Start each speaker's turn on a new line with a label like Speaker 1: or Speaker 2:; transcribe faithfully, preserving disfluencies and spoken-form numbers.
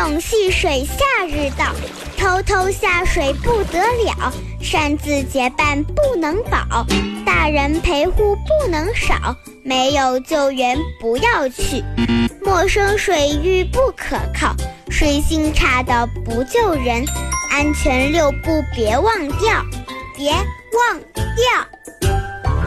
Speaker 1: 总系水夏日到，偷偷下水不得了，擅自结伴不能保，大人陪护不能少，没有救援不要去，陌生水域不可靠，水性差的不救人，安全六步别忘掉，别忘掉。